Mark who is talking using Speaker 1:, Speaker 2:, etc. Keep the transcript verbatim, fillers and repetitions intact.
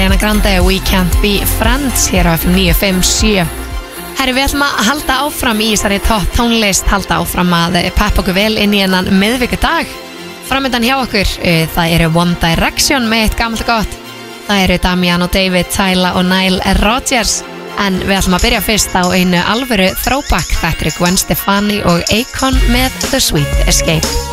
Speaker 1: Ariana Grande, We Can't Be Friends hér á F M níu fimm sjö. Herri, við ætlum að halda áfram í þessari topp tónlist, halda áfram að peppa okkur vel inn í hennan miðvikudag. Framöndan hjá okkur, það eru One Direction með eitt gamalt gott. Það eru Damian og David, Tyla og Nile Rodgers. En við ætlum að byrja fyrst á einu alvöru throwback. Þetta eru Gwen Stefani og Akon með The Sweet Escape.